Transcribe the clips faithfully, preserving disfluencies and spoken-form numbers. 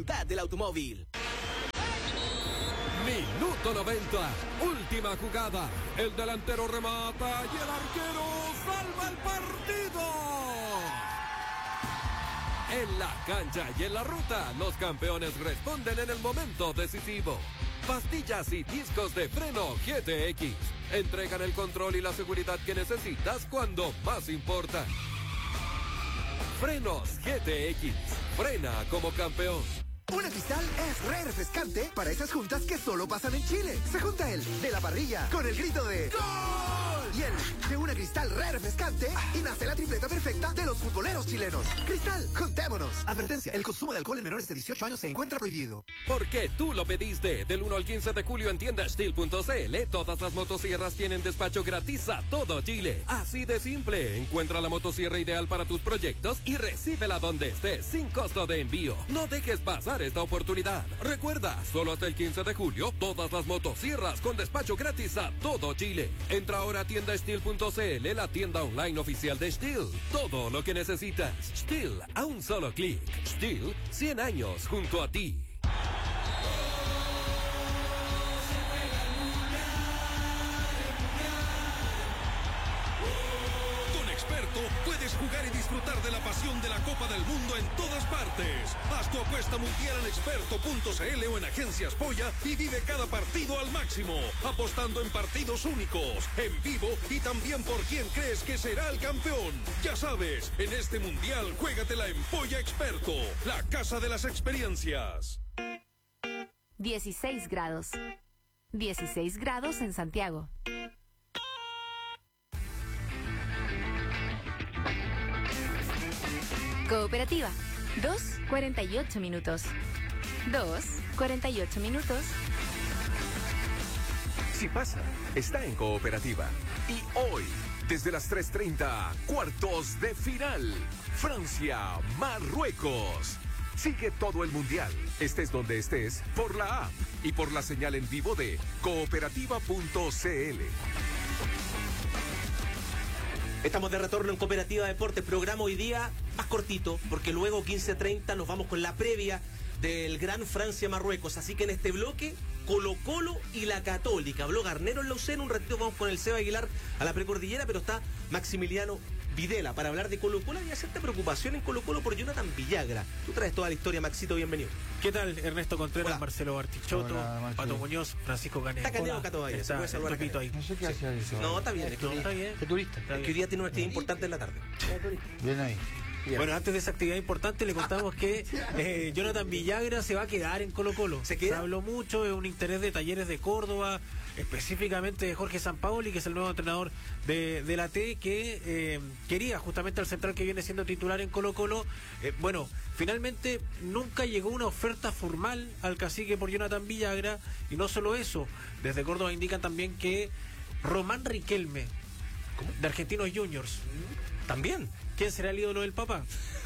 ciudad del automóvil. Minuto noventa, última jugada. El delantero remata y el arquero salva el partido. En la cancha y en la ruta, los campeones responden en el momento decisivo. Pastillas y discos de freno G T X entregan el control y la seguridad que necesitas cuando más importa. Frenos G T X, frena como campeón. Una Cristal es re refrescante para esas juntas que solo pasan en Chile. Se junta el de la parrilla con el grito de ¡Gol! Y el de una Cristal re refrescante y nace la tripleta perfecta de los futboleros chilenos. Cristal, juntémonos. Advertencia, el consumo de alcohol en menores de dieciocho años se encuentra prohibido. Porque tú lo pediste. Del uno al quince de julio en tienda steel punto c l, todas las motosierras tienen despacho gratis a todo Chile. Así de simple. Encuentra la motosierra ideal para tus proyectos y recíbela donde estés sin costo de envío. No dejes pasar esta oportunidad. Recuerda, solo hasta el quince de julio, todas las motosierras con despacho gratis a todo Chile. Entra ahora a tienda steel punto c l, la tienda online oficial de Steel. Todo lo que necesitas. Steel, a un solo clic. Steel, cien años junto a ti. Puedes jugar y disfrutar de la pasión de la Copa del Mundo en todas partes. Haz tu apuesta mundial en experto punto c l o en Agencias Polla y vive cada partido al máximo, apostando en partidos únicos, en vivo y también por quién crees que será el campeón. Ya sabes, en este mundial juégatela en Polla Experto, la casa de las experiencias. dieciséis grados. dieciséis grados en Santiago. Cooperativa, dos cuarenta y ocho minutos. dos cuarenta y ocho minutos. Si pasa, está en Cooperativa. Y hoy, desde las tres treinta, cuartos de final. Francia, Marruecos. Sigue todo el mundial, estés donde estés, por la app y por la señal en vivo de cooperativa punto c l. Estamos de retorno en Cooperativa Deportes, programa hoy día más cortito, porque luego quince treinta nos vamos con la previa del Gran Francia-Marruecos, así que en este bloque, Colo-Colo y la Católica. Habló Garnero en la U C N, un ratito vamos con el Seba Aguilar a la precordillera, pero está Maximiliano Videla para hablar de Colo-Colo. Había cierta preocupación en Colo-Colo por Jonathan Villagra. Tú traes toda la historia, Maxito, bienvenido. ¿Qué tal? Ernesto Contreras, Hola. Marcelo Bartichotto, Hola, Pato Muñoz, Francisco Caneo. Está Caneo acá todavía, está, se puede salvar un poquito ahí. No sé qué hace eso. No, está bien, es que, No, está bien. ¿Qué turista? es que hoy día tiene una actividad importante en la tarde. Bien ahí. Bien. Bueno, antes de esa actividad importante le contamos que eh, Jonathan Villagra se va a quedar en Colo-Colo. ¿Se queda? Se habló mucho de un interés de Talleres de Córdoba, específicamente de Jorge Sampaoli, que es el nuevo entrenador de, de la T, que eh, quería justamente al central que viene siendo titular en Colo-Colo. Eh, bueno, finalmente nunca llegó una oferta formal al cacique por Jonathan Villagra, y no solo eso, desde Córdoba indican también que Román Riquelme, ¿cómo? De Argentinos Juniors, ¿también? ¿quién será el ídolo del Papa?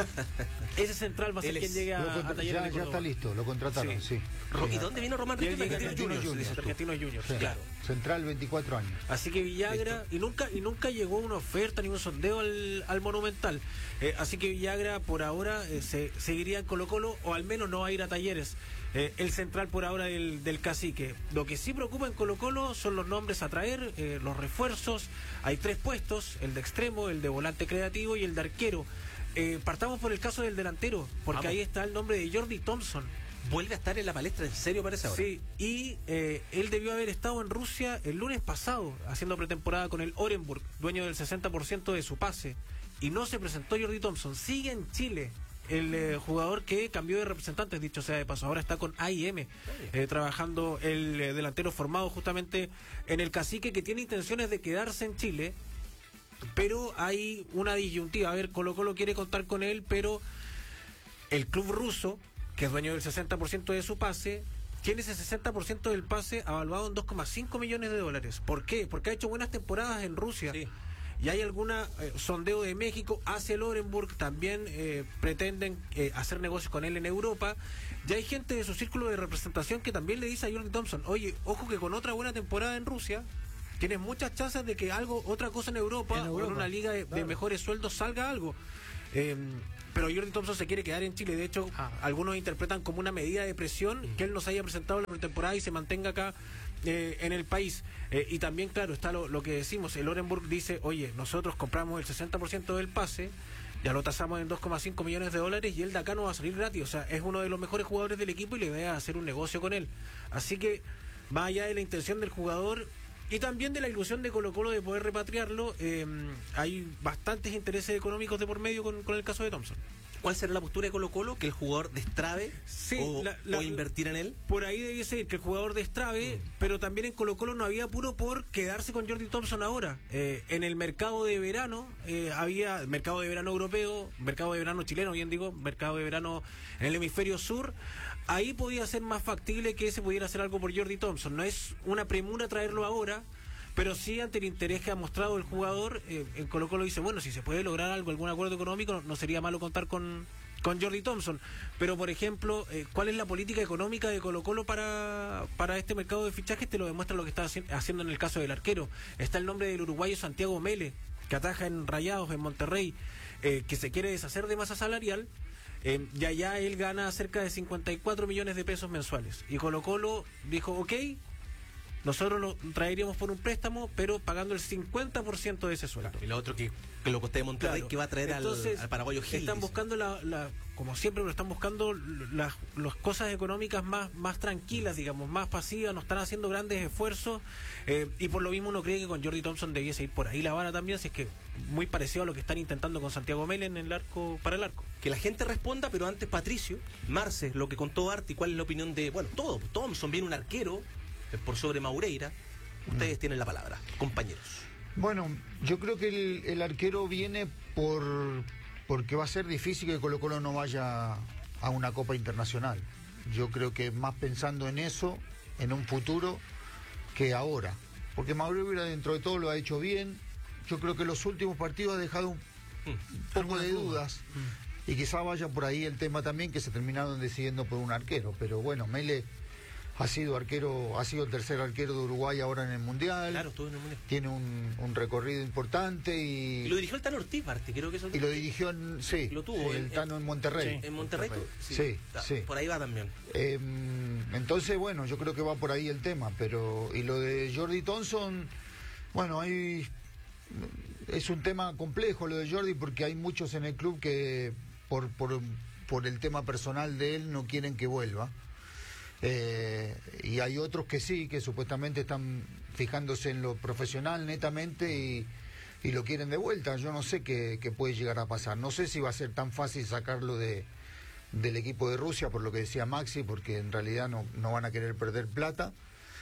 Ese central va a ser Él quien es- llegue a, Lo a contra- Talleres ya, de ya Córdoba. está listo, lo contrataron, sí. ¿Y dónde vino Román Y él Riquelme? viene de Argentinos Argentinos Juniors. Juniors, Argentinos Juniors, Sí. claro. Central, veinticuatro años. Así que Villagra, y nunca y nunca llegó una oferta ni un sondeo al, al Monumental. Eh, así que Villagra por ahora eh, se seguiría en Colo-Colo, o al menos no va a ir a Talleres. Eh, el central por ahora del, del cacique. Lo que sí preocupa en Colo-Colo son los nombres a traer, eh, los refuerzos. Hay tres puestos, el de extremo, el de volante creativo y el de arquero. Eh, partamos por el caso del delantero, porque Vamos. ahí está el nombre de Jordi Thompson. Vuelve a estar en la palestra, ¿en serio parece ahora? Sí, y eh, él debió haber estado en Rusia el lunes pasado haciendo pretemporada con el Orenburg, dueño del sesenta por ciento de su pase, y no se presentó Jordi Thompson. Sigue en Chile el eh, jugador que cambió de representantes, dicho sea de paso. Ahora está con A I M, eh, trabajando el eh, delantero formado justamente en el cacique, que tiene intenciones de quedarse en Chile, pero hay una disyuntiva. A ver, Colo-Colo quiere contar con él, pero el club ruso, que es dueño del sesenta por ciento de su pase, tiene ese sesenta por ciento del pase avaluado en dos coma cinco millones de dólares. ¿Por qué? Porque ha hecho buenas temporadas en Rusia. Sí. Y hay alguna eh, sondeo de México hacia el Orenburg, también eh, pretenden eh, hacer negocios con él en Europa. Ya hay gente de su círculo de representación que también le dice a Jordi Thompson: oye, ojo que con otra buena temporada en Rusia tienes muchas chances de que algo, otra cosa en Europa, En o Europa, en una liga de, claro. de mejores sueldos salga algo. Eh, pero Jordi Thompson se quiere quedar en Chile. De hecho, ah. algunos interpretan como una medida de presión mm. que él no se haya presentado en la pretemporada y se mantenga acá eh, en el país. Eh, y también, claro, está lo, lo que decimos. El Orenburg dice, oye, nosotros compramos el sesenta por ciento del pase, ya lo tasamos en dos coma cinco millones de dólares y él de acá no va a salir gratis. O sea, es uno de los mejores jugadores del equipo y la idea es hacer un negocio con él. Así que, más allá de la intención del jugador y también de la ilusión de Colo-Colo de poder repatriarlo, eh, hay bastantes intereses económicos de por medio con, con el caso de Thompson. ¿Cuál será la postura de Colo-Colo? ¿Que el jugador destrabe sí, o, la, la, o invertir en él? Por ahí debiese ir que el jugador destrabe, mm. pero también en Colo-Colo no había apuro por quedarse con Jordi Thompson ahora. Eh, en el mercado de verano, eh, había mercado de verano europeo, mercado de verano chileno, bien digo, mercado de verano en el hemisferio sur. Ahí podía ser más factible que se pudiera hacer algo por Jordi Thompson. No es una premura traerlo ahora, pero sí ante el interés que ha mostrado el jugador, eh, en Colo-Colo dice, bueno, si se puede lograr algo, algún acuerdo económico, no, no sería malo contar con, con Jordi Thompson. Pero, por ejemplo, eh, ¿cuál es la política económica de Colo-Colo para, para este mercado de fichajes? Te lo demuestra lo que está haci- haciendo en el caso del arquero. Está el nombre del uruguayo Santiago Mele, que ataja en Rayados, en Monterrey, eh, que se quiere deshacer de masa salarial. Eh, y allá él gana cerca de cincuenta y cuatro millones de pesos mensuales. Y Colo-Colo dijo, ok, nosotros lo traeríamos por un préstamo, pero pagando el cincuenta por ciento de ese sueldo. Y lo otro que, que lo costé de Monterrey, claro, que va a traer entonces, al, al paraguayo Gil. Están buscando, la, la, como siempre, pero están buscando las, las cosas económicas más, más tranquilas, digamos, más pasivas, no están haciendo grandes esfuerzos, eh, y por lo mismo uno cree que con Jordi Thompson debiese ir por ahí la vara también, si es que muy parecido a lo que están intentando con Santiago Mele en el arco, para el arco. Que la gente responda, pero antes Patricio, Marce, lo que contó Arti, ¿cuál es la opinión de, bueno, todo, Thompson viene un arquero por sobre Maureira? Ustedes mm. tienen la palabra, compañeros. Bueno, yo creo que el, el arquero viene por porque va a ser difícil que Colo-Colo no vaya a una Copa Internacional. Yo creo que más pensando en eso, en un futuro, que ahora. Porque Maureira dentro de todo lo ha hecho bien. Yo creo que los últimos partidos ha dejado un, mm. un poco de dudas. Mm. Y quizá vaya por ahí el tema también, que se terminaron decidiendo por un arquero. Pero bueno, Mele ha sido arquero, ha sido el tercer arquero de Uruguay ahora en el Mundial. Claro, estuvo en el Mundial. Tiene un, un recorrido importante y... Y lo dirigió el Tano Ortiz, Marti, creo que eso. Y lo dirigió en... Sí, lo tuvo, sí, el Tano en Monterrey. Sí. ¿En Monterrey? Monterrey. Sí, sí, sí. Por ahí va también. Eh, entonces, bueno, yo creo que va por ahí el tema, pero... Y lo de Jordi Thompson, bueno, hay... Es un tema complejo lo de Jordi, porque hay muchos en el club que por, por, por el tema personal de él no quieren que vuelva. Eh, y hay otros que sí, que supuestamente están fijándose en lo profesional netamente y, y lo quieren de vuelta. Yo no sé qué, qué puede llegar a pasar. No sé si va a ser tan fácil sacarlo de del equipo de Rusia, por lo que decía Maxi, porque en realidad no, no van a querer perder plata.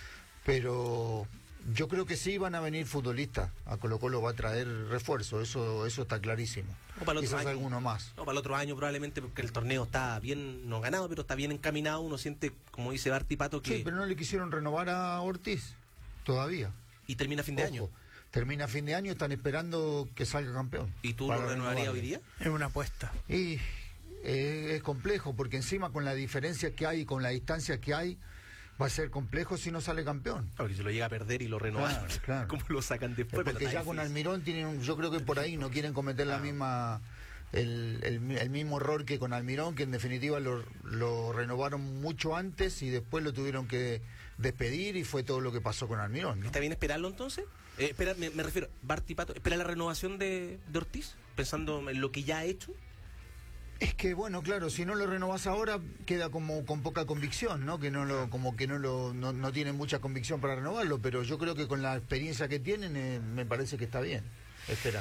Pero yo creo que sí van a venir futbolistas. A Colo-Colo va a traer refuerzo, eso eso está clarísimo. O para el otro Quizás año. alguno más. No, para el otro año probablemente, porque el torneo está bien, no ganado, pero está bien encaminado. Uno siente, como dice Barty Pato, que... Sí, pero no le quisieron renovar a Ortiz todavía. Y termina a fin de Ojo, año. Termina a fin de año, están esperando que salga campeón. ¿Y tú lo renovarías hoy día? Es una apuesta. Y eh, es complejo, porque encima con la diferencia que hay, con la distancia que hay, va a ser complejo si no sale campeón. Porque si lo llega a perder y lo renovan, claro, claro. ¿cómo lo sacan después? Porque ya con Almirón tienen, un, yo creo que por ahí no quieren cometer la misma el, el, el mismo error que con Almirón, que en definitiva lo, lo renovaron mucho antes y después lo tuvieron que despedir, y fue todo lo que pasó con Almirón, ¿no? ¿Está bien esperarlo entonces? Eh, espera, me, me refiero, Barty Pato, ¿espera la renovación de, de Ortiz? Pensando en lo que ya ha hecho. Es que bueno, claro, si no lo renovás ahora queda como con poca convicción, ¿no? Que no lo, como que no lo, no, no tienen mucha convicción para renovarlo, pero yo creo que con la experiencia que tienen eh, me parece que está bien esperar.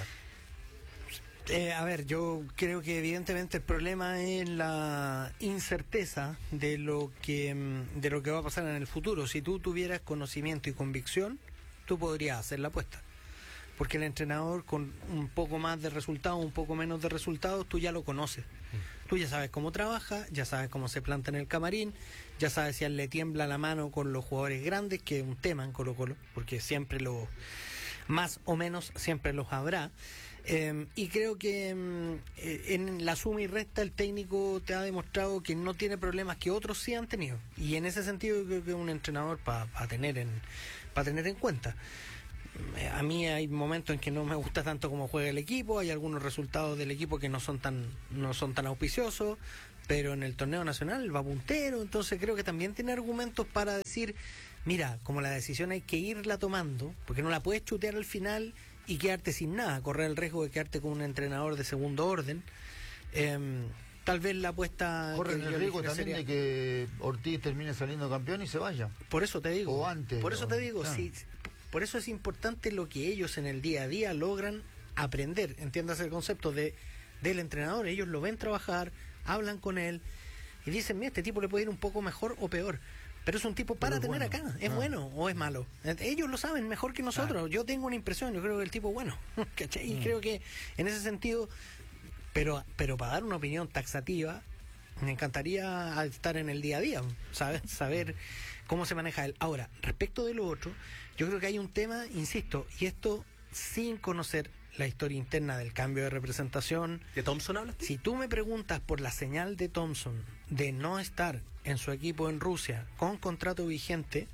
Eh, a ver, yo creo que evidentemente el problema es la incerteza de lo que de lo que va a pasar en el futuro. Si tú tuvieras conocimiento y convicción, tú podrías hacer la apuesta. Porque el entrenador con un poco más de resultados, un poco menos de resultados, tú ya lo conoces. Tú ya sabes cómo trabaja, ya sabes cómo se planta en el camarín, ya sabes si a él le tiembla la mano con los jugadores grandes, que es un tema en Colo-Colo, porque siempre lo, más o menos, siempre los habrá. Eh, y creo que eh, en la suma y resta el técnico te ha demostrado que no tiene problemas que otros sí han tenido. Y en ese sentido creo que es un entrenador para pa tener en para tener en cuenta. A mí hay momentos en que no me gusta tanto cómo juega el equipo, hay algunos resultados del equipo que no son tan no son tan auspiciosos, pero en el torneo nacional va puntero, entonces creo que también tiene argumentos para decir, mira, como la decisión hay que irla tomando, porque no la puedes chutear al final y quedarte sin nada, correr el riesgo de quedarte con un entrenador de segundo orden. Eh, tal vez la apuesta... Corren el riesgo también sería... de que Ortiz termine saliendo campeón y se vaya. Por eso te digo. O antes. Por eso o... te digo, claro. sí, por eso es importante lo que ellos en el día a día logran aprender. Entiéndase el concepto de del entrenador. Ellos lo ven trabajar, hablan con él y dicen, mira, este tipo le puede ir un poco mejor o peor. Pero es un tipo para Pero tener bueno, acá. ¿Es ah. bueno o es malo? Ellos lo saben mejor que nosotros. Claro. Yo tengo una impresión, yo creo que el tipo es bueno. ¿Cachai? Y mm. creo que en ese sentido, pero, pero para dar una opinión taxativa, me encantaría estar en el día a día, ¿sabes? Saber cómo se maneja él. Ahora, respecto de lo otro, yo creo que hay un tema, insisto, y esto sin conocer la historia interna del cambio de representación. ¿De Thompson hablas? Si tú me preguntas por la señal de Thompson de no estar en su equipo en Rusia con contrato vigente,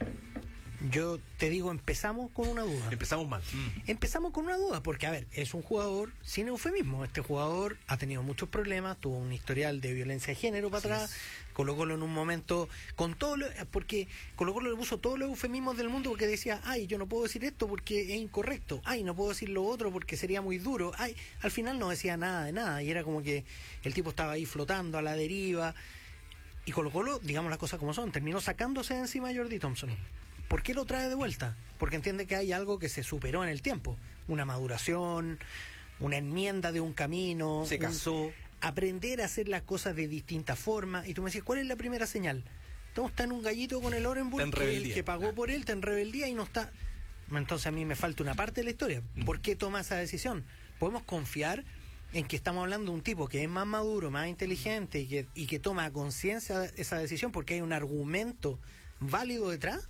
yo te digo, empezamos con una duda. Empezamos mal. Mm. Empezamos con una duda, porque, a ver, es un jugador sin eufemismo. Este jugador ha tenido muchos problemas, tuvo un historial de violencia de género para Así atrás, es. Colo-Colo en un momento, con todo lo, porque Colo-Colo le puso todos los eufemismos del mundo, porque decía, ay, yo no puedo decir esto porque es incorrecto, ay, no puedo decir lo otro porque sería muy duro, ay, al final no decía nada de nada, y era como que el tipo estaba ahí flotando a la deriva, y Colo-Colo, digamos las cosas como son, terminó sacándose de encima a Jordi Thompson. ¿Por qué lo trae de vuelta? Porque entiende que hay algo que se superó en el tiempo. Una maduración, una enmienda de un camino. Se casó. Un, aprender a hacer las cosas de distinta forma. Y tú me decís, ¿cuál es la primera señal? Todo está en un gallito con el Orenburg, que, el que pagó por él, está en rebeldía y no está... Entonces a mí me falta una parte de la historia. ¿Por qué toma esa decisión? ¿Podemos confiar en que estamos hablando de un tipo que es más maduro, más inteligente y que, y que toma a conciencia esa decisión porque hay un argumento válido detrás?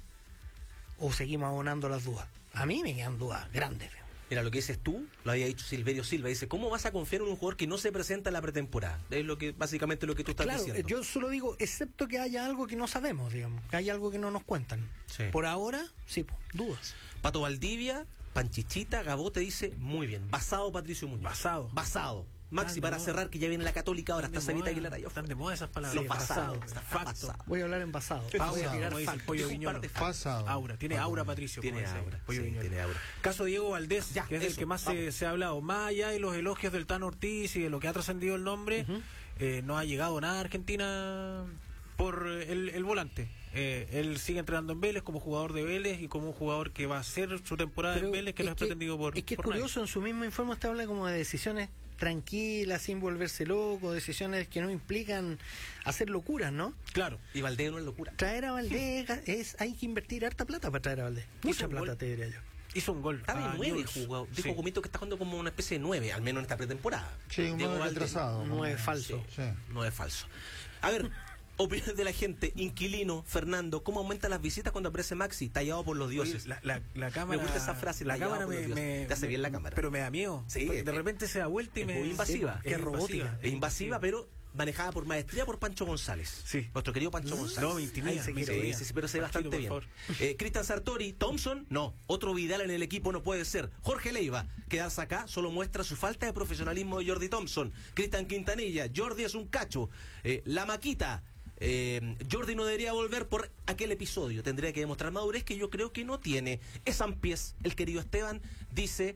¿O seguimos abonando las dudas? A mí me quedan dudas grandes. Mira, lo que dices tú, lo había dicho Silverio Silva, dice, ¿cómo vas a confiar en un jugador que no se presenta en la pretemporada? Es lo que básicamente lo que tú estás claro, diciendo. Yo solo digo, excepto que haya algo que no sabemos, digamos, que hay algo que no nos cuentan. Sí. Por ahora, sí, pues, dudas. Pato Valdivia, Panchichita, Gabó te dice, muy bien, basado Patricio Muñoz. Basado. Basado. Maxi, para cerrar, que ya viene la Católica ahora, está Sarita Aguilar Ayofre. Están de moda esas palabras. Los Sí, basados. basado, Está facto. basado. Voy a hablar en basado. Aura, Voy a tirar como dice el facto. Pollo Es un Viñolo. par de Pasado. Aura, tiene aura Patricio. Tiene como dice aura, Pollo sí, Viñolo. tiene aura. Caso Diego Valdés, Ya, que es eso, el que más vamos. se, se ha hablado. Más allá de los elogios del Tano Ortiz y de lo que ha trascendido el nombre, Uh-huh. eh, no ha llegado nada a Argentina por el, el volante. Eh, él sigue entrenando en Vélez como jugador de Vélez y como un jugador que va a hacer su temporada Pero en Vélez, que no es pretendido por... Es que es por curioso, en su mismo informe usted habla como de decisiones tranquilas, sin volverse loco, decisiones que no implican hacer locuras, ¿no? nadie. Claro. Y Valdés no es locura. Traer a Valdés, es, hay que invertir harta plata para traer a Valdés. Hizo Mucha un plata, gol. te diría yo. Hizo un gol. Está de a nueve Newell's. jugado. Dijo Sí. Comito que está jugando como una especie de nueve, al menos en esta pretemporada. Sí, un Diego nueve Valdés. retrasado. No es como- falso. Sí. No es falso. A ver, opiniones de la gente. Inquilino, Fernando, ¿cómo aumentan las visitas cuando aparece Maxi? Tallado por los dioses. Oye, La, la, la cámara, Me gusta esa frase, La tallado cámara por me, los dioses. me- Te hace bien la cámara. Pero me da miedo. Sí, Porque es- de repente se da vuelta y es me. muy invasiva. Sí, Es robótica. Es invasiva, pero manejada por maestría por Pancho González. Sí. Nuestro querido Pancho González. No, me intimida, Ahí se me quiere Sí, intimida. sí, sí, pero se ve Panchito, bastante por bien. favor. Eh, Cristian Sartori, Thompson, no. Otro Vidal en el equipo no puede ser. Jorge Leiva, quedarse acá solo muestra su falta de profesionalismo de Jordi Thompson. Cristian Quintanilla, Jordi es un cacho. Eh, la Maquita, eh, Jordi no debería volver por aquel episodio. Tendría que demostrar madurez que yo creo que no tiene. Es Ampies, el querido Esteban, dice...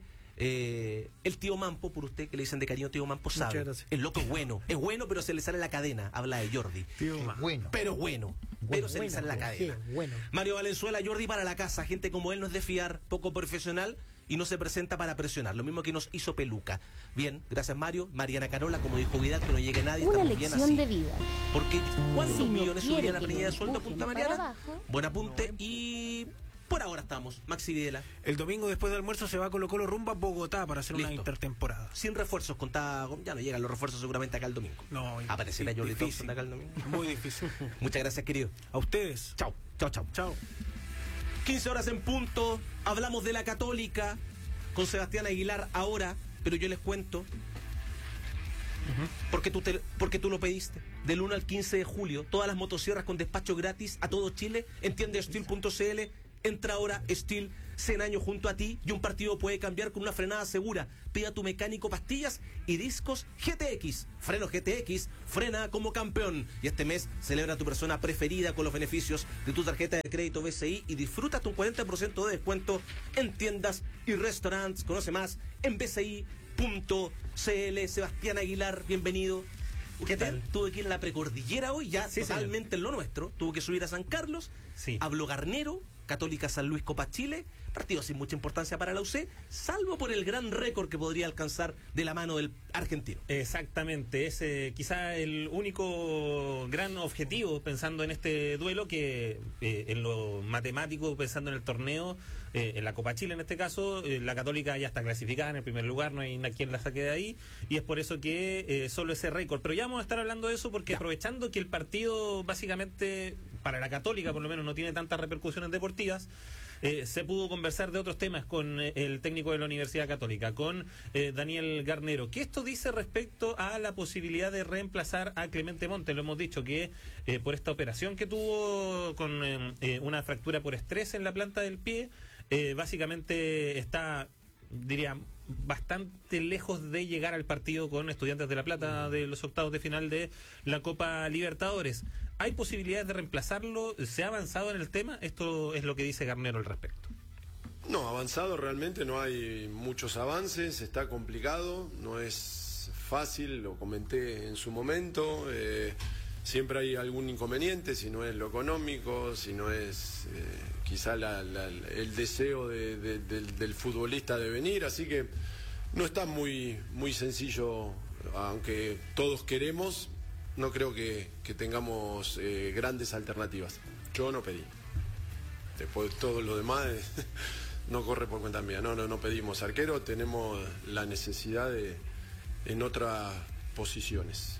Eh, el tío Mampo, por usted que le dicen de cariño tío Mampo, Muchas sabe. gracias. El loco es bueno, es bueno, pero se le sale la cadena. Habla de Jordi. Tío, Es bueno. Pero bueno, pero se le bueno, sale la bueno, cadena. sí, bueno. Mario Valenzuela, Jordi para la casa. Gente como él no es de fiar, poco profesional y no se presenta para presionar. Lo mismo que nos hizo Peluca. Bien, gracias Mario. Mariana Carola, como dijo Vidal, que no llegue nadie. Una Estamos bien lección así. de vida. Porque ¿cuántos Si no millones quiere subiría la que planilla de lo sueldo a empujen Punta para Mariana? abajo. Buen apunte y por ahora estamos. Maxi Videla. El domingo después del almuerzo se va a Colo Colo rumbo a Bogotá para hacer una Listo. intertemporada. Sin refuerzos, contaba, ya no llegan los refuerzos seguramente acá el domingo. No, Aparecerá di- Jordi difícil. Thompson acá el domingo. Muy difícil. Muchas gracias, querido. A ustedes. Chao, chao, chao. Chao. quince horas en punto, hablamos de la Católica con Sebastián Aguilar ahora, pero yo les cuento, porque, tú te, porque tú lo pediste, del uno al quince de julio, todas las motosierras con despacho gratis a todo Chile, entiende steel punto c l, Entra ahora Steel, cien años junto a ti y un partido puede cambiar con una frenada segura. Pida a tu mecánico pastillas y discos G T X. Freno G T X, frena como campeón. Y este mes celebra a tu persona preferida con los beneficios de tu tarjeta de crédito B C I y disfruta un cuarenta por ciento de descuento en tiendas y restaurantes. Conoce más en b c i punto c l. Sebastián Aguilar, bienvenido. ¿Qué tal? Tuve que ir a la precordillera hoy, ya Sí, totalmente señor. en lo nuestro. Tuve que subir a San Carlos, Sí. habló Garnero, Católica San Luis Copa Chile, partido sin mucha importancia para la U C, salvo por el gran récord que podría alcanzar de la mano del argentino. Exactamente, es eh, quizá el único gran objetivo pensando en este duelo que eh, en lo matemático, pensando en el torneo, eh, en la Copa Chile en este caso, eh, la Católica ya está clasificada en el primer lugar, no hay quien la saque de ahí, y es por eso que eh, solo ese récord. Pero ya vamos a estar hablando de eso porque Ya. aprovechando que el partido básicamente para la Católica por lo menos no tiene tantas repercusiones deportivas, Eh, se pudo conversar de otros temas con eh, el técnico de la Universidad Católica, con eh, Daniel Garnero. ¿Qué esto dice respecto a la posibilidad de reemplazar a Clemente Montes? Lo hemos dicho que eh, por esta operación que tuvo con eh, eh, una fractura por estrés en la planta del pie, eh, básicamente está, diría, bastante lejos de llegar al partido con Estudiantes de La Plata de los octavos de final de la Copa Libertadores. ¿Hay posibilidades de reemplazarlo? ¿Se ha avanzado en el tema? Esto es lo que dice Garnero al respecto. No, avanzado realmente no hay muchos avances, está complicado, no es fácil, lo comenté en su momento, eh, siempre hay algún inconveniente, si no es lo económico, si no es eh, quizá la, la, el deseo de, de, del, del futbolista de venir, así que no está muy, muy sencillo, aunque todos queremos, no creo que, que tengamos eh, grandes alternativas. Yo no pedí. Después todo lo demás eh, no corre por cuenta mía. No, no, no pedimos arquero, tenemos la necesidad de en otras posiciones.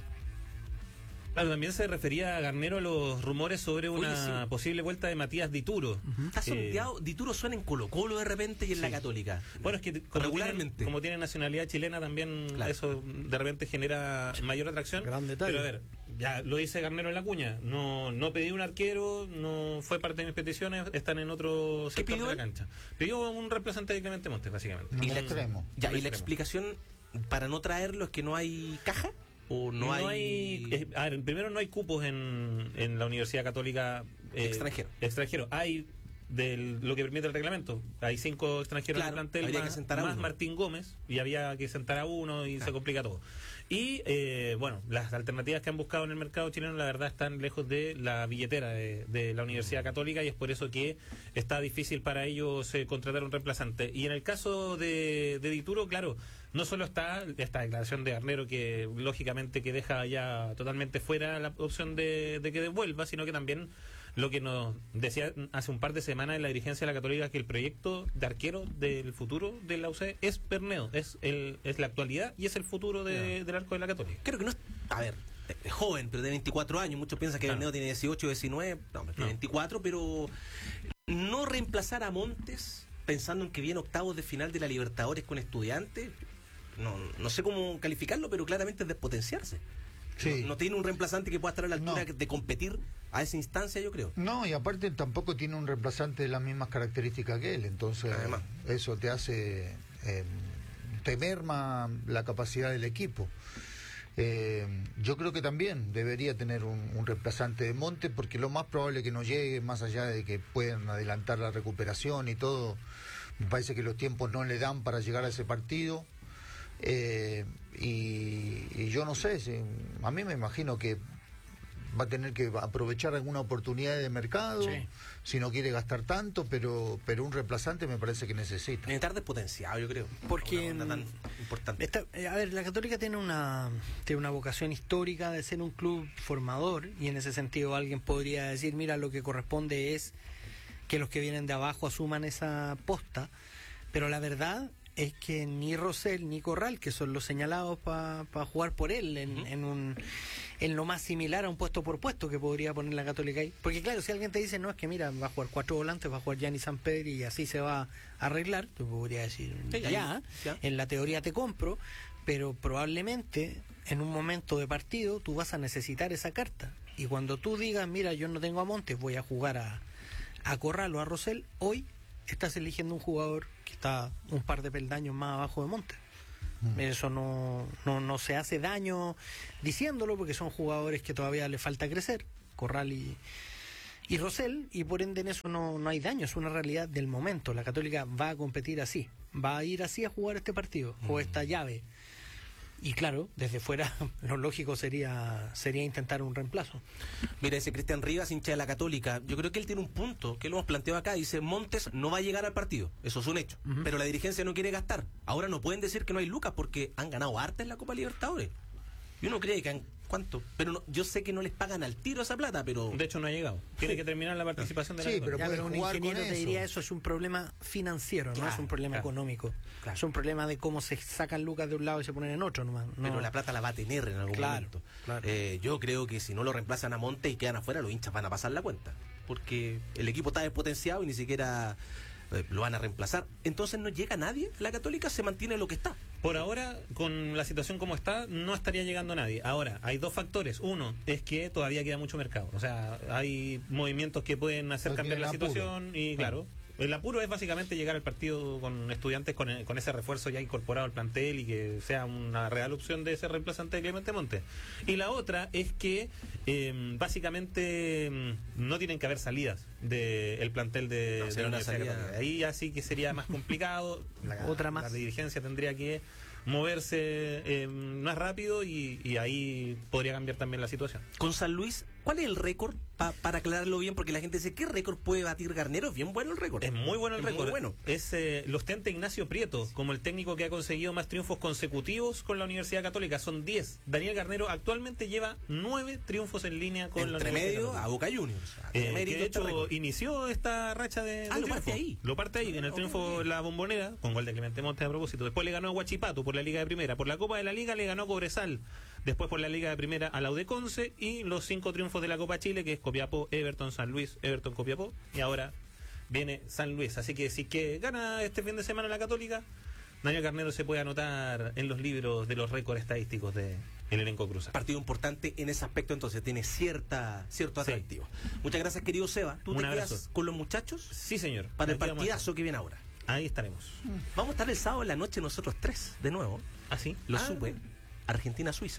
Claro, también se refería a Garnero a los rumores sobre una Oye, sí. posible vuelta de Matías Dituro. Está sondeado, Eh, Dituro suena en Colo Colo de repente y en la sí. Católica. Bueno, es que como regularmente. tienen, como tienen nacionalidad chilena también Claro. eso de repente genera mayor atracción. Gran detalle. Pero a ver, ya lo dice Garnero en la cuña, no no pedí un arquero, no fue parte de mis peticiones, están en otro sector pidió de la él? cancha. Pidió un reemplazante de Clemente Montes, básicamente. Un Y la- extremo. Ya, Un y la extremo. explicación para no traerlo es que no hay caja o no, hay, eh, a ver, primero no hay cupos en, en la Universidad Católica eh, Extranjero. extranjero. Hay del lo que permite el reglamento. Hay cinco extranjeros Claro, en el plantel, habría más, que sentar a más uno. Martín Gómez, y había que sentar a uno y se complica todo. Y eh, bueno, las alternativas que han buscado en el mercado chileno la verdad están lejos de la billetera de, de la Universidad Católica, y es por eso que está difícil para ellos eh, contratar un reemplazante. Y en el caso de, de Dituro, claro, no solo está esta declaración de Garnero que lógicamente que deja ya totalmente fuera la opción de, de que devuelva, sino que también lo que nos decía hace un par de semanas en la dirigencia de la Católica, que el proyecto de arquero del futuro de la U C es Bernedo, es el es la actualidad y es el futuro de, del arco de la Católica. Creo que no es, a ver, es joven, pero de veinticuatro años, muchos piensan que Claro. Bernedo tiene dieciocho, diecinueve, no, tiene No. veinticuatro, pero no reemplazar a Montes pensando en que viene octavos de final de la Libertadores con Estudiantes, no, no sé cómo calificarlo, pero claramente es despotenciarse. Sí. No, no tiene un reemplazante que pueda estar a la altura No. de competir a esa instancia, yo creo. No, y aparte tampoco tiene un reemplazante de las mismas características que él, entonces Además. eso te hace, eh, te merma la capacidad del equipo. Eh, yo creo que también debería tener un, un reemplazante de Monte, porque lo más probable que no llegue, más allá de que puedan adelantar la recuperación y todo, me parece que los tiempos no le dan para llegar a ese partido. Eh, y, y yo no sé, si, a mí me imagino que va a tener que aprovechar alguna oportunidad de mercado, Sí. si no quiere gastar tanto, pero pero un reemplazante me parece que necesita. Debe estar despotenciado, yo creo. Porque, Una onda tan importante. Esta- eh, a ver, la Católica tiene una tiene una vocación histórica de ser un club formador, y en ese sentido alguien podría decir, mira, lo que corresponde es que los que vienen de abajo asuman esa posta, pero la verdad es que ni Rosell ni Corral, que son los señalados para jugar por él en, Ujú. en un en lo más similar a un puesto por puesto que podría poner la Católica ahí, porque claro, si alguien te dice, no, es que mira, va a jugar cuatro volantes, va a jugar Gianni Sampedri y así se va a arreglar, tú podrías decir, Sí, ya, ya, ya. en la teoría te compro, pero probablemente en un momento de partido tú vas a necesitar esa carta, y cuando tú digas, mira, yo no tengo a Montes, voy a jugar a a Corral o a Rosell, hoy estás eligiendo un jugador que está un par de peldaños más abajo de Montes. Mm. Eso no, no, no se hace daño diciéndolo, porque son jugadores que todavía le falta crecer, Corral y, y Rosell, y por ende en eso no, no hay daño, es una realidad del momento. La Católica va a competir así, va a ir así a jugar este partido, mm. o esta llave. Y claro, desde fuera lo lógico sería sería intentar un reemplazo. Mira, ese Cristian Rivas, hincha de la Católica, yo creo que él tiene un punto que lo hemos planteado acá. Dice, Montes no va a llegar al partido, eso es un hecho, uh-huh. pero la dirigencia no quiere gastar. Ahora no pueden decir que no hay lucas porque han ganado harta en la Copa Libertadores. Y uno cree que han... ¿Cuánto? Pero no, yo sé que no les pagan al tiro esa plata, pero... De hecho no ha llegado. Tiene que terminar la participación de la Sí, Católica. pero, pero un ingeniero te diría eso es un problema financiero, claro, no es un problema claro, económico. Claro. Es un problema de cómo se sacan lucas de un lado y se ponen en otro nomás. No. Pero la plata la va a tener en algún claro, momento. Claro. Eh, yo creo que si no lo reemplazan a Monte y quedan afuera, los hinchas van a pasar la cuenta. Porque el equipo está despotenciado y ni siquiera... lo van a reemplazar. Entonces no llega nadie, la Católica se mantiene lo que está. Por ahora, con la situación como está, no estaría llegando nadie. Ahora, hay dos factores. Uno es que todavía queda mucho mercado. O sea, hay movimientos que pueden hacer no cambiar la situación y claro, el apuro es básicamente llegar al partido con Estudiantes con, el, con ese refuerzo ya incorporado al plantel y que sea una real opción de ese reemplazante de Clemente Montes. Y la otra es que eh, básicamente no tienen que haber salidas del plantel de, no, de la Universidad Católica. Ahí ya sí que sería más complicado. La, otra más. La dirigencia tendría que moverse eh, más rápido y, y ahí podría cambiar también la situación. Con San Luis, ¿cuál es el récord? Pa, para aclararlo bien, porque la gente dice, ¿qué récord puede batir Garnero? Es bien bueno el récord. Es muy bueno el es récord. Muy bueno. Es, eh, lo ostenta Ignacio Prieto, como el técnico que ha conseguido más triunfos consecutivos con la Universidad Católica. Son diez. Daniel Garnero actualmente lleva nueve triunfos en línea con Entre la Universidad Católica. a Boca Juniors. Eh, que de hecho inició esta racha de, ah, de lo parte ahí. Lo parte ahí, en el triunfo en la Bombonera, con gol de Clemente Montes a propósito. Después le ganó a Huachipato por la Liga de Primera. Por la Copa de la Liga le ganó a Cobresal. Después por la Liga de Primera a la U D Conce y los cinco triunfos de la Copa Chile, que es Copiapó, Everton, San Luis, Everton, Copiapó, y ahora viene San Luis. Así que si que gana este fin de semana la Católica, Daniel Garnero se puede anotar en los libros de los récords estadísticos de el elenco Cruz. Partido importante en ese aspecto, entonces tiene cierta cierto atractivo. Sí. Muchas gracias, querido Seba. ¿Tú Un te abrazo. quedas con los muchachos? Sí, señor. Para el partidazo que viene ahora. Ahí estaremos. Vamos a estar el sábado en la noche nosotros tres, de nuevo. ¿Ah, sí? Lo ah. supe. Argentina-Suiza.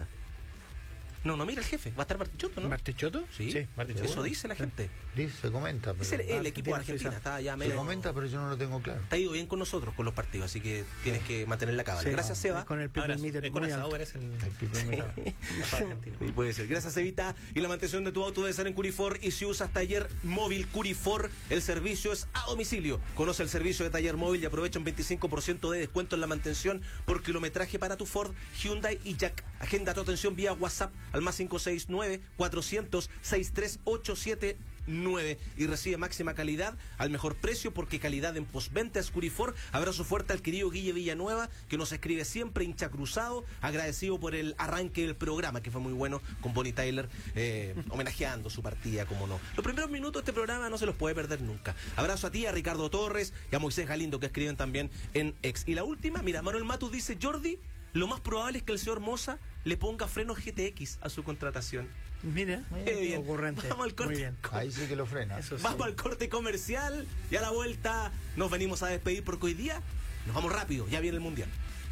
No, no, mira el jefe, va a estar Bartichotto, ¿no? ¿Bartichotto? Sí, sí Bartichotto. Eso dice la gente. Dice, se comenta. Pero... Es el, el equipo de Argentina, está ya medio... Se comenta, pero yo no lo tengo claro. Te ha ido bien con nosotros, con los partidos, así que tienes que mantener la cábala. Sí, Gracias, Seba. Con el people meter con esa obra es el... el people meter. Sí, puede ser. Gracias, Evita. Y la mantención de tu auto debe ser en Curifor. Y si usas taller móvil Curifor, el servicio es a domicilio. Conoce el servicio de taller móvil y aprovecha un veinticinco por ciento de descuento en la mantención por kilometraje para tu Ford, Hyundai y Jack. Agenda tu atención vía WhatsApp al más cinco seis nueve, cuatrocientos, sesenta y tres ochenta y siete nueve y recibe máxima calidad al mejor precio, porque calidad en postventa es Curifor. Abrazo fuerte al querido Guille Villanueva, que nos escribe siempre, hincha cruzado, agradecido por el arranque del programa, que fue muy bueno, con Bonnie Tyler eh, homenajeando su partida, como no. Los primeros minutos de este programa no se los puede perder nunca. Abrazo a ti, a Ricardo Torres y a Moisés Galindo, que escriben también en Ex. Y la última, mira, Manuel Matus dice, Jordi, lo más probable es que el señor Moza le ponga frenos G T X a su contratación. Mira, Qué bien. ocurrente. Vamos al corte. Muy bien. Ahí sí que lo frena. Eso sí. Vamos al corte comercial y a la vuelta nos venimos a despedir, porque hoy día nos vamos rápido, ya viene el Mundial.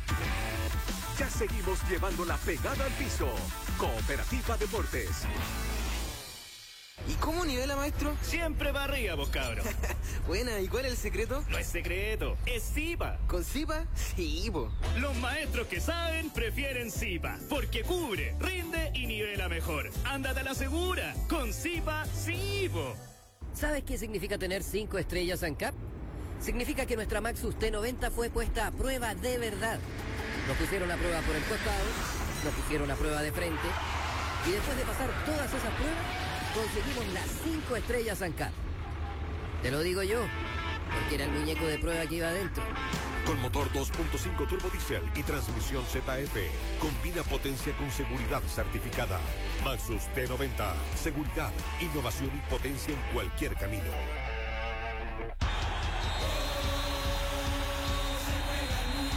Ya seguimos llevando la pegada al piso. Cooperativa Deportes. ¿Y cómo nivela, maestro? Siempre para arriba, vos cabro. Buena, ¿y cuál es el secreto? No es secreto, es Zipa. ¿Con Zipa? Sí, po. Los maestros que saben prefieren Zipa, porque cubre, rinde y nivela mejor. Ándate a la segura, con Zipa, sí, po. ¿Sabes qué significa tener cinco estrellas ANCAP? Significa que nuestra Maxus T noventa fue puesta a prueba de verdad. Nos pusieron a prueba por el costado, nos pusieron a prueba de frente, y después de pasar todas esas pruebas, conseguimos las cinco estrellas ANCAP. Te lo digo yo, porque era el muñeco de prueba que iba adentro. Con motor dos punto cinco turbo diesel y transmisión Z F. Combina potencia con seguridad certificada. Maxus T noventa. Seguridad, innovación y potencia en cualquier camino.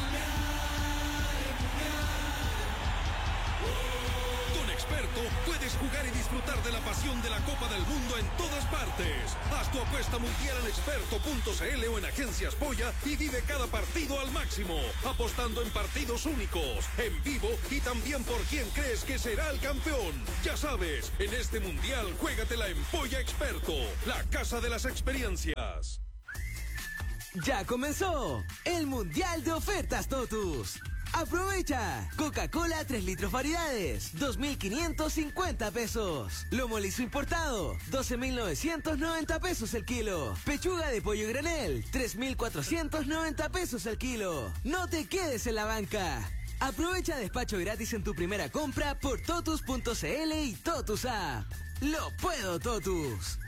Puedes jugar y disfrutar de la pasión de la Copa del Mundo en todas partes. Haz tu apuesta mundial en experto punto c l o en Agencias Polla y vive cada partido al máximo, apostando en partidos únicos, en vivo y también por quién crees que será el campeón. Ya sabes, en este mundial juégatela en Polla Experto, la casa de las experiencias. Ya comenzó el Mundial de Ofertas Totus. Aprovecha. Coca-Cola tres litros variedades, dos mil quinientos cincuenta pesos. Lomo liso importado, doce mil novecientos noventa pesos el kilo. Pechuga de pollo granel, tres mil cuatrocientos noventa pesos el kilo. No te quedes en la banca. Aprovecha despacho gratis en tu primera compra por totus punto c l y Totus App. Lo puedo, Totus.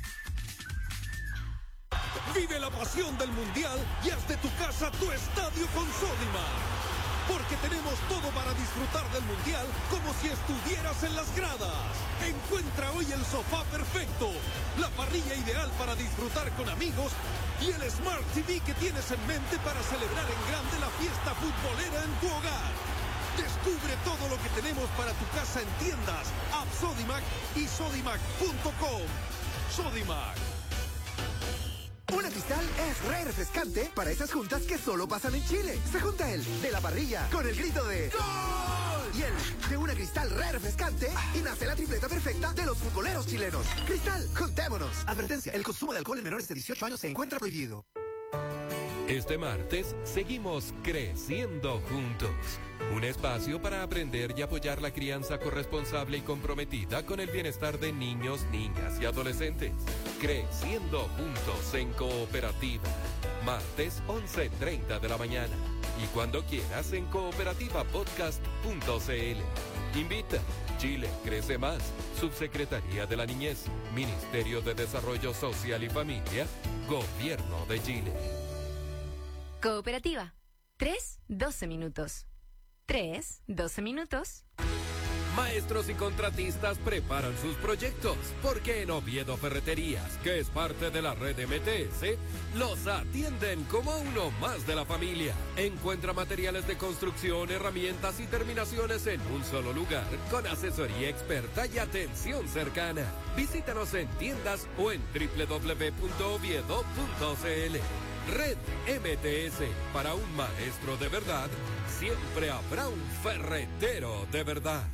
Vive la pasión del Mundial y haz de tu casa tu estadio con Sodimac. Porque tenemos todo para disfrutar del Mundial como si estuvieras en las gradas. Encuentra hoy el sofá perfecto, la parrilla ideal para disfrutar con amigos y el Smart T V que tienes en mente para celebrar en grande la fiesta futbolera en tu hogar. Descubre todo lo que tenemos para tu casa en tiendas, App Sodimac y sodimac punto com. Sodimac. Una Cristal es re refrescante para esas juntas que solo pasan en Chile. Se junta el de la parrilla con el grito de ¡Gol! Y el de una Cristal re refrescante y nace la tripleta perfecta de los futboleros chilenos. Cristal, juntémonos. Advertencia, el consumo de alcohol en menores de dieciocho años se encuentra prohibido. Este martes seguimos creciendo juntos. Un espacio para aprender y apoyar la crianza corresponsable y comprometida con el bienestar de niños, niñas y adolescentes. Creciendo juntos en Cooperativa. Martes once treinta de la mañana. Y cuando quieras en cooperativa podcast punto c l. Invita. Chile crece más. Subsecretaría de la Niñez. Ministerio de Desarrollo Social y Familia. Gobierno de Chile. Cooperativa. tres, doce minutos. tres, doce minutos. Maestros y contratistas preparan sus proyectos, porque en Oviedo Ferreterías, que es parte de la red M T S, los atienden como uno más de la familia. Encuentra materiales de construcción, herramientas y terminaciones en un solo lugar, con asesoría experta y atención cercana. Visítanos en tiendas o en doble u doble u doble u punto oviedo punto c l. Red M T S, para un maestro de verdad, siempre habrá un ferretero de verdad.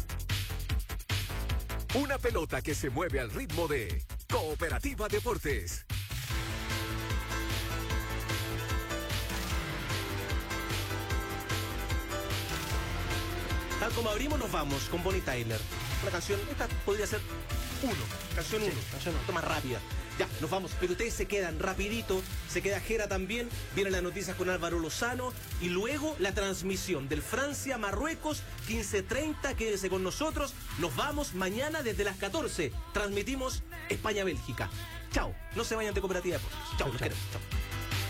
Una pelota que se mueve al ritmo de Cooperativa Deportes. Tal como abrimos, nos vamos con Bonnie Tyler. Una canción, esta podría ser uno, canción uno, canción uno, más rápida. Ya, nos vamos, pero ustedes se quedan rapidito, se queda Jera también, vienen las noticias con Álvaro Lozano y luego la transmisión del Francia-Marruecos, quince treinta, quédense con nosotros, nos vamos mañana desde las catorce, transmitimos España-Bélgica. Chao, no se vayan de Cooperativa Deportes. Chao, los queremos, chao.